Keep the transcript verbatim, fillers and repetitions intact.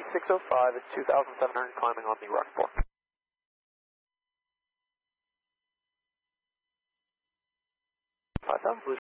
six oh five is two thousand seven hundred climbing on the run four. five thousand, Blue